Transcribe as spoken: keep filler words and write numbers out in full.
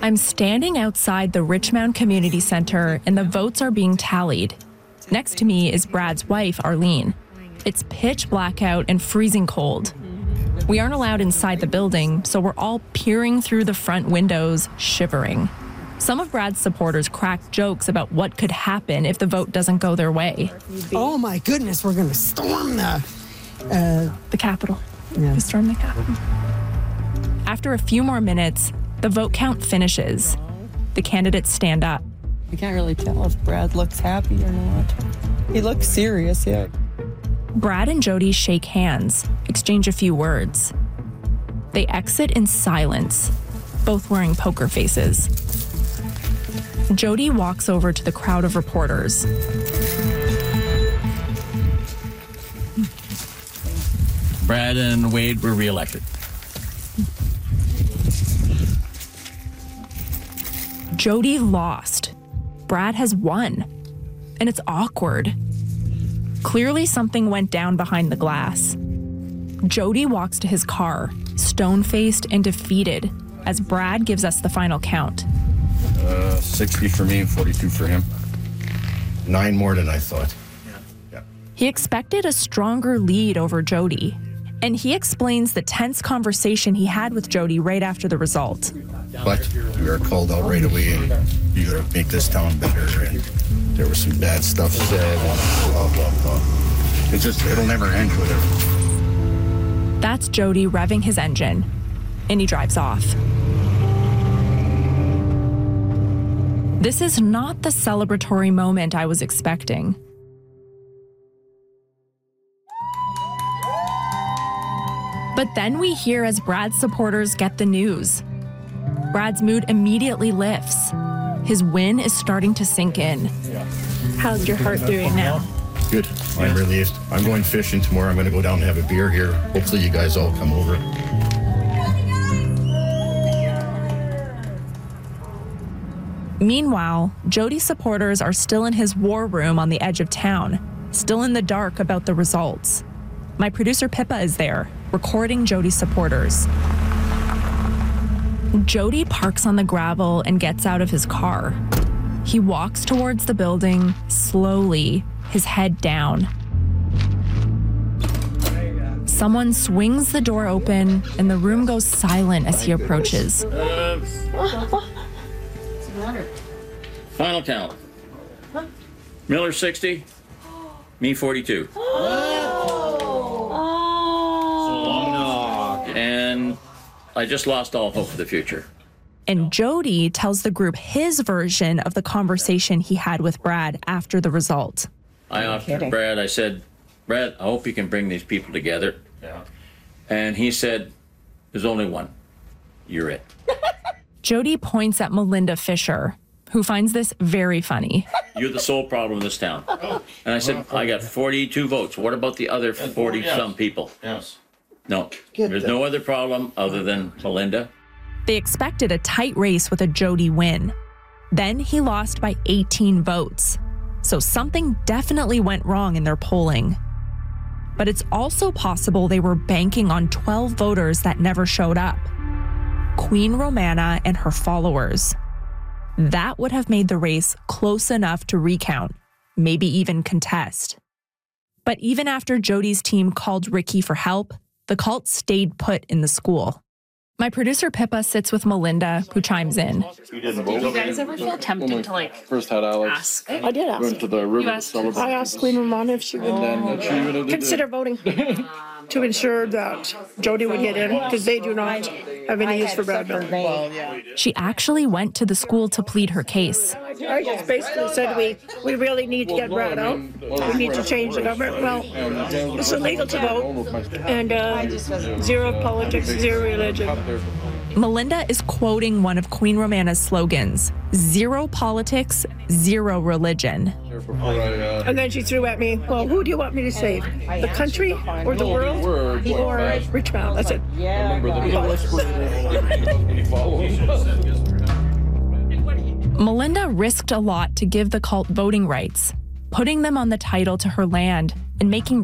I'm standing outside the Richmond Community Center and the votes are being tallied. Next to me is Brad's wife, Arlene. It's pitch black out and freezing cold. We aren't allowed inside the building, so we're all peering through the front windows, shivering. Some of Brad's supporters crack jokes about what could happen if the vote doesn't go their way. Oh my goodness, we're going to storm the... Uh, the Capitol. Yeah. To storm the Capitol. After a few more minutes, the vote count finishes. The candidates stand up. I can't really tell if Brad looks happy or not. He looks serious, yeah. Brad and Jody shake hands, exchange a few words. They exit in silence, both wearing poker faces. Jody walks over to the crowd of reporters. Brad and Wade were reelected. Jody lost. Brad has won. And it's awkward. Clearly something went down behind the glass. Jody walks to his car, stone-faced and defeated, as Brad gives us the final count. Uh, sixty for me and forty-two for him. Nine more than I thought. Yeah. Yeah. He expected a stronger lead over Jody, and he explains the tense conversation he had with Jody right after the result. But we were called out right away, and you gotta make this town better, and there was some bad stuff said, blah, blah, blah. It's just, it'll never end with it. That's Jody revving his engine, and he drives off. This is not the celebratory moment I was expecting. But then we hear as Brad's supporters get the news. Brad's mood immediately lifts. His win is starting to sink in. How's your heart doing now? Good. I'm relieved. I'm going fishing tomorrow. I'm going to go down and have a beer here. Hopefully you guys all come over. Meanwhile, Jody's supporters are still in his war room on the edge of town, still in the dark about the results. My producer Pippa is there, recording Jody's supporters. Jody parks on the gravel and gets out of his car. He walks towards the building, slowly, his head down. Someone swings the door open, and the room goes silent as he approaches. Final count. Miller sixty, me forty-two. And I just lost all hope for the future. And Jody tells the group his version of the conversation he had with Brad after the result. I offered Brad, I said, Brad, I hope you can bring these people together. Yeah. And he said, there's only one. You're it. Jody points at Melinda Fisher, who finds this very funny. You're the sole problem in this town. And I said, I got forty-two votes. What about the other forty-some people? Yes. No, there's no other problem other than Melinda. They expected a tight race with a Jody win. Then he lost by eighteen votes. So something definitely went wrong in their polling. But it's also possible they were banking on twelve voters that never showed up. Queen Romana and her followers. That would have made the race close enough to recount, maybe even contest. But even after Jody's team called Ricky for help, the cult stayed put in the school. My producer Pippa sits with Melinda, who chimes in. Did you guys ever feel tempted to like first had Alex ask? I did ask. Went to the river to celebrate. I asked Queen Romana if she would And then she even did consider voting to ensure that Jody would get in, because they do not have any use for Brad Miller. She actually went to the school to plead her case. I just basically said we, we really need to get Brad out. We need to change the government. Well, it's illegal to vote, and uh, zero politics, zero religion. Melinda is quoting one of Queen Romana's slogans, zero politics, zero religion. And then she threw at me, well, who do you want me to save? The country or the world or Richmond? That's it. Melinda risked a lot to give the cult voting rights, putting them on the title to her land and making